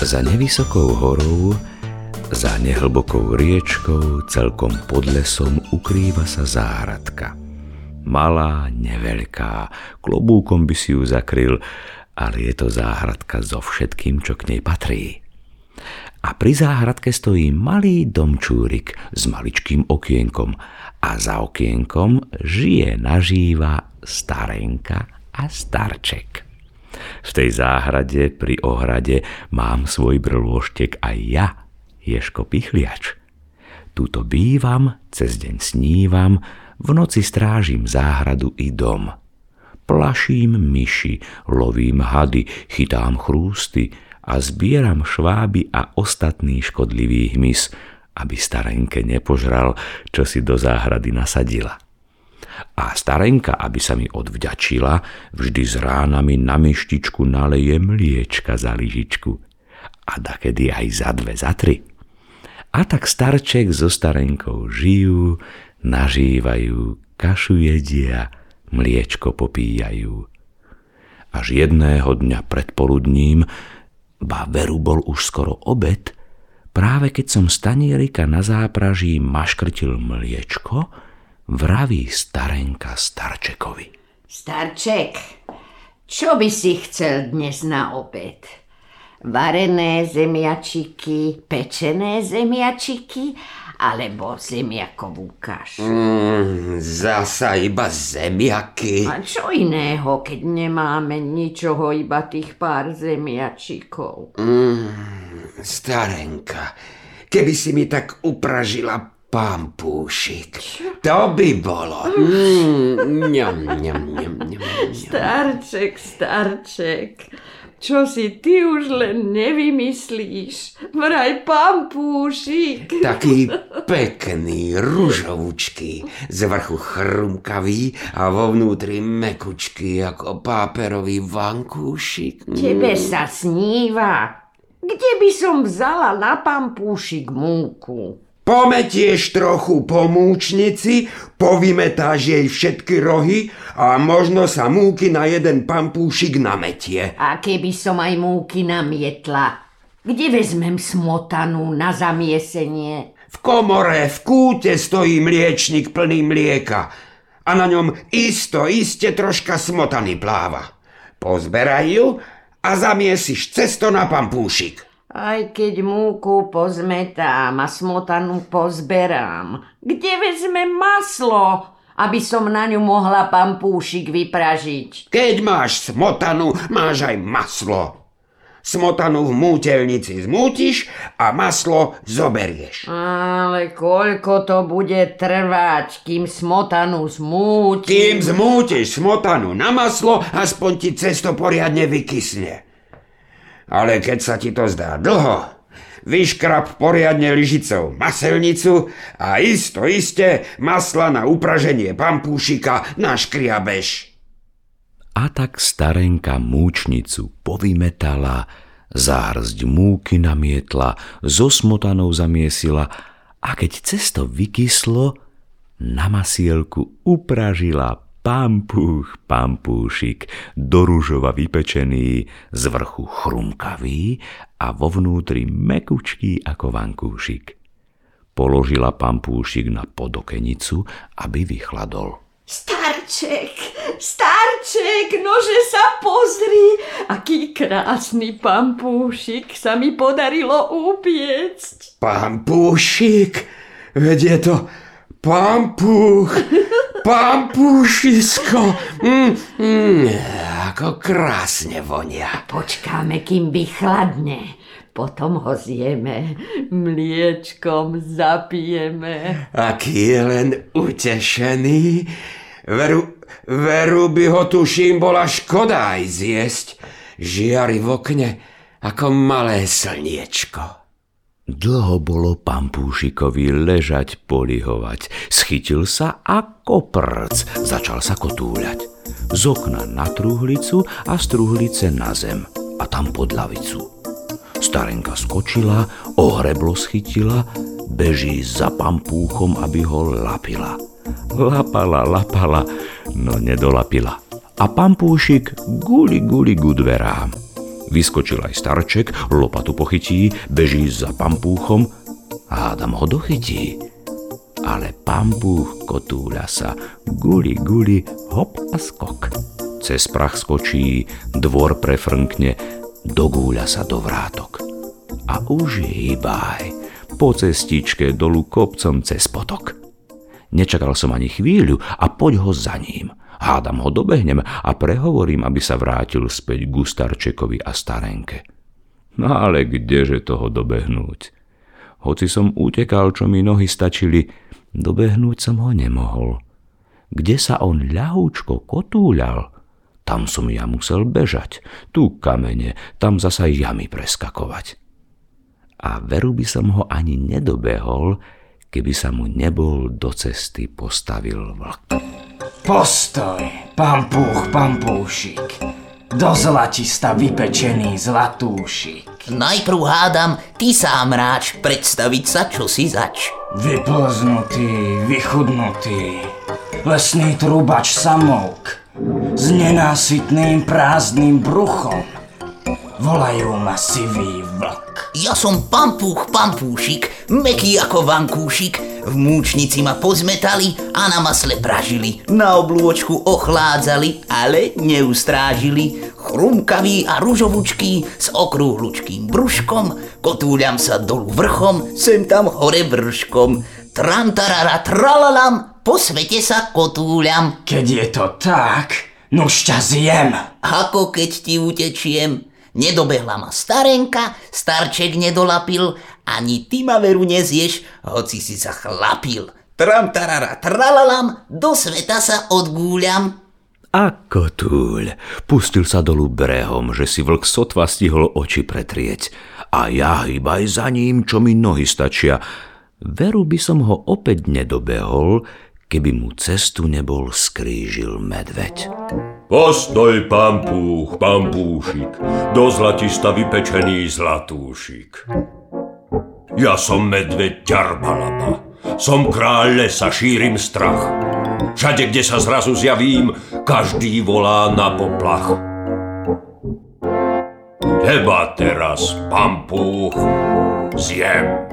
Za nevysokou horou, za nehlbokou riečkou, celkom pod lesom ukrýva sa záhradka. Malá, neveľká, klobúkom by si ju zakryl, ale je to záhradka so všetkým, čo k nej patrí. A pri záhradke stojí malý domčúrik s maličkým okienkom a za okienkom žije nažíva starenka a starček. V tej záhrade pri ohrade mám svoj brlôštek aj ja, Ježko Pichliač. Tuto bývam, cez deň snívam, v noci strážim záhradu i dom. Plaším myši, lovím hady, chytám chrústy a zbieram šváby a ostatný škodlivý hmyz, aby starenke nepožral, čo si do záhrady nasadila. A starenka, aby sa mi odvďačila, vždy z rána mi na myštičku naleje mliečka za lyžičku. A dakedy aj za 2, za 3. A tak starček so starenkou žijú, nažívajú, kašu jedia, mliečko popíjajú. Až jedného dňa predpoludním, ba veru bol už skoro obed, práve keď som z tanierika na zápraží maškrtil mliečko, vraví starenka starčekovi. Starček, čo by si chcel dnes na obed? Varené zemiačiky, pečené zemiačiky alebo zemiakovú kašu? Zasa iba zemiaky. A čo iného, keď nemáme ničoho, iba tých pár zemiačikov? Starenka, keby si mi tak upražila pampúšik, to by bolo. Starček, čo si ty už len nevymyslíš? Vraj pampúšik. Taký pekný, ružovúčký, z vrchu chrumkavý a vo vnútri mekučký ako páperový vankúšik. Tebe sa sníva. Kde by som vzala na pampúšik múku? Pometieš trochu po múčnici, povymetáš jej všetky rohy a možno sa múky na jeden pampúšik nametie. A keby som aj múky namietla, kde vezmem smotanu na zamiesenie? V komore, v kúte stojí mliečnik plný mlieka a na ňom iste troška smotany pláva. Pozberaj ju a zamiesiš cesto na pampúšik. Aj keď múku pozmetám a smotanu pozberám, kde vezmem maslo, aby som na ňu mohla pampúšik vypražiť? Keď máš smotanu, máš aj maslo. Smotanu v mútelnici zmútiš a maslo zoberieš. Ale koľko to bude trvať, kým smotanu zmútim? Kým zmútiš smotanu na maslo, aspoň ti cesto poriadne vykysne. Ale keď sa ti to zdá dlho, vyškrab poriadne lyžicou maselnicu a iste masla na upraženie pampúšika naškriabeš. A tak starenka múčnicu povymetala, záhrst múky namietla, so smotanou zamiesila a keď cesto vykyslo, na masielku upražila pampúšik, do ružova vypečený, z vrchu chrumkavý a vo vnútri mekučký ako vankúšik. Položila pampúšik na podokenicu, aby vychladol. Starček, nože sa pozri, aký krásny pampúšik sa mi podarilo upiecť. Pampúšik? Veď je to pampúšisko. Ako krásne vonia. Počkáme, kým vychladne. Potom ho zjeme, mliečkom zapijeme. Aký je len utešený. Veru by ho tuším bola škoda aj zjesť. Žiari v okne ako malé slniečko. Dlho bolo pampúšikovi ležať, polihovať. Schytil sa ako prc, začal sa kotúľať. Z okna na truhlicu a z truhlice na zem a tam pod lavicu. Starenka skočila, ohreblo schytila, beží za pampúchom, aby ho lapila. Lapala, no nedolapila. A pampúšik guli ku dverám. Vyskočil aj starček, lopatu pochytí, beží za pampúchom a hádam ho dochytí. Ale pampúch kotúľa sa, guli, guli, hop a skok. Cez prach skočí, dvor prefrnkne, dogúľa sa do vrátok. A už hýbaj, po cestičke dolu kopcom cez potok. Nečakal som ani chvíľu a poď ho za ním. Hádam ho dobehnem a prehovorím, aby sa vrátil späť ku starčekovi a starenke. No ale kdeže toho dobehnúť? Hoci som utekal, čo mi nohy stačili, dobehnúť som ho nemohol. Kde sa on ľahúčko kotúľal, tam som ja musel bežať. Tu kamene, tam zasa jamy preskakovať. A veru by som ho ani nedobehol, keby sa mu nebol do cesty postavil vlk. Postoj, pampúch, pampúšik, do zlatista vypečený zlatúšik. Najprv hádam, ty sám ráč predstaviť sa, čo si zač. Vyplznutý, vychudnutý, lesný trubač samouk, s nenásytným prázdnym bruchom, volajú ma sivý vlk. Ja som pampúch, pampúšik, mäkký ako vankúšik, v múčnici ma pozmetali a na masle pražili, na oblôčku ochládzali, ale neustrážili. Chrumkavý a ružovúčký s okrúhlučkým brúškom, kotúľam sa dolu vrchom, sem tam hore vrškom. Tram-tarara tralalam, po svete sa kotúľam. Keď je to tak, nuž ťa zjem. Ako keď ti utečiem. Nedobehla ma starenka, starček nedolapil, ani ty ma veru nezieš, hoci si sa chlapil. Tram-tarara tralalam, do sveta sa odgúľam. A kotúľ pustil sa dolu brehom, že si vlk sotva stihol oči pretrieť. A ja hýbaj za ním, čo mi nohy stačia. Veru by som ho opäť nedobehol, keby mu cestu nebol skrížil medveď. Postoj, pampúch, pampúšik, do zlatista vypečený zlatúšik. Ja som medveď Ťarbalaba, som kráľ lesa, šírim strach. Všade, kde sa zrazu zjavím, každý volá na poplach. Teba teraz, pampúch, zjem.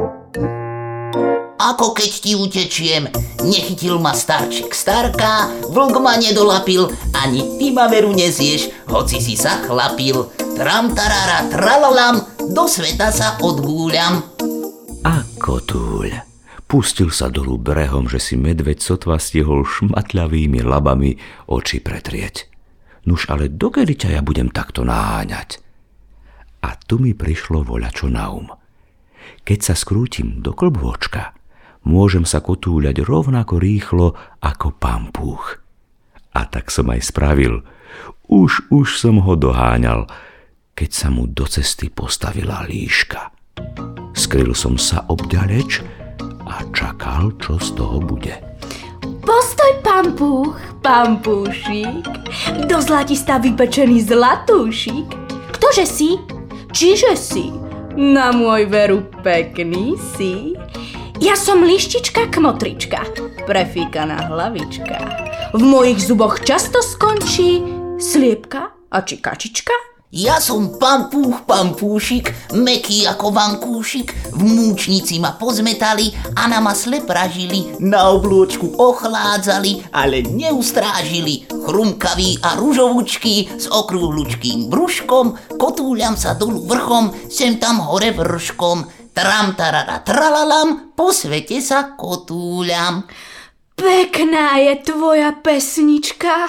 Ako keď ti utečiem, nechytil ma starček starka, vlk ma nedolapil, ani ty ma veru nezieš, hoci si sa chlapil. Tram-tarara tralalam, do sveta sa odgúľam. A kotúľ pustil sa dolu brehom, že si medveď sotva stihol šmatľavými labami oči pretrieť. Nuž ale dokedy ťa ja budem takto naháňať? A tu mi prišlo voľačo na um. Keď sa skrútim do klbôčka, môžem sa kotúľať rovnako rýchlo ako pampúch. A tak som aj spravil. Už som ho doháňal, keď sa mu do cesty postavila líška. Skryl som sa obďaleč a čakal, čo z toho bude. Postoj, pampúch, pampúšik, do zlatista vypečený zlatúšik. Ktože si? Čiže si? Na môj veru pekný si. Ja som lištička kmotrička, prefíkaná hlavička. V mojich zuboch často skončí sliepka a či kačička. Ja som pampúch, pampúšik, mäkký ako vankúšik, v múčnici ma pozmetali a na masle pražili, na oblôčku ochládzali, ale neustrážili. Chrumkavý a ružovúčký s okrúhlučkým brúškom, kotúľam sa dolu vrchom, sem tam hore vrškom. Tram-tarara tralalam, po svete sa kotúľam. Pekná je tvoja pesnička,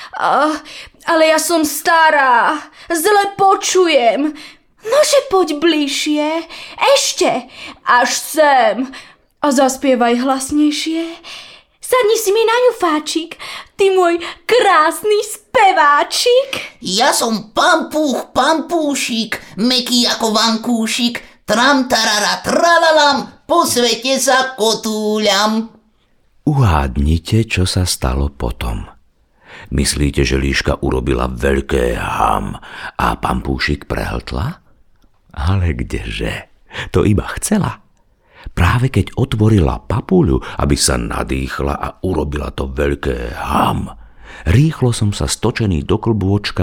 ale ja som stará, zle počujem. Nože poď bližšie, ešte, až sem. A zaspievaj hlasnejšie. Sadni si mi na ňufáčik, ty môj krásny speváčik. Ja som pampúch, pampúšik, mäkký ako vankúšik, tram-tarara tralalam, po svete sa kotúľam. Uhádnite, čo sa stalo potom. Myslíte, že líška urobila veľké ham a pampúšik prehltla? Ale kdeže? To iba chcela. Práve keď otvorila papuľu, aby sa nadýchla a urobila to veľké ham, rýchlo som sa stočený do klbôčka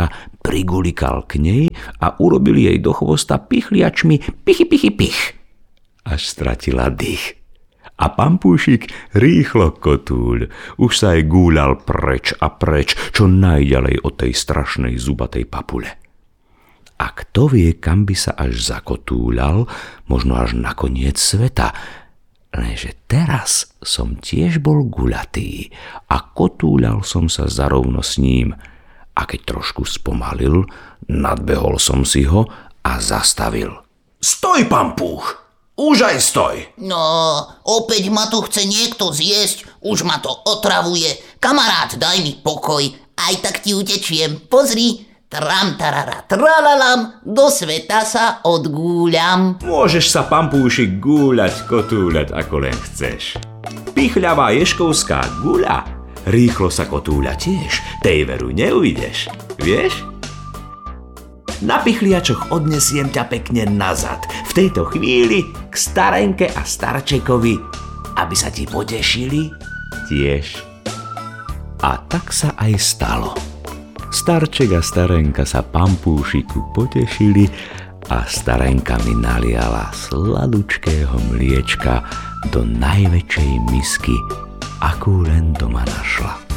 prigulikal k nej a urobil jej do chvosta pichliačmi pichy, pichy, pich. Až stratila dých. A Pampúšik rýchlo kotúľ. Už sa aj gúľal preč a preč, čo najďalej od tej strašnej zubatej papule. A kto vie, kam by sa až zakotúľal, možno až na koniec sveta. Lenže teraz som tiež bol guľatý a kotúľal som sa zarovno s ním. A keď trošku spomalil, nadbehol som si ho a zastavil. Stoj, Pampúch! Už aj stoj! No, opäť ma tu chce niekto zjesť, už ma to otravuje. Kamarát, daj mi pokoj, aj tak ti utečiem. Pozri, tram tarara tralalam, do sveta sa odgúľam. Môžeš sa, Pampúšik, gúľať, kotúľať, ako len chceš. Pichľavá ješkovská guľa rýchlo sa kotúľa tiež, tej veru neujdeš, vieš? Na pichliačoch odnesiem ťa pekne nazad, v tejto chvíli k starenke a starčekovi, aby sa ti potešili tiež. A tak sa aj stalo. Starček a starenka sa Pampúšiku potešili a starenka mi naliala sladučkého mliečka do najväčšej misky, akú len doma našla.